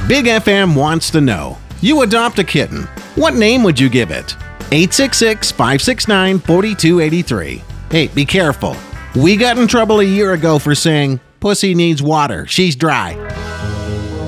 Big FM wants to know. You adopt a kitten. What name would you give it? 866-569-4283. Hey, be careful. We got in trouble a year ago for saying, "Pussy needs water. She's dry."